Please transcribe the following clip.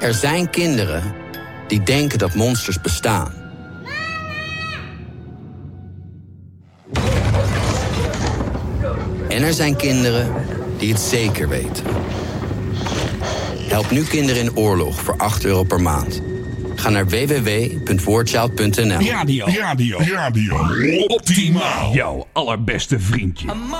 Er zijn kinderen die denken dat monsters bestaan. En er zijn kinderen die het zeker weten. Help nu kinderen in oorlog voor €8 per maand. Ga naar www.warchild.nl. Radio. Optimaal. Jouw allerbeste vriendje.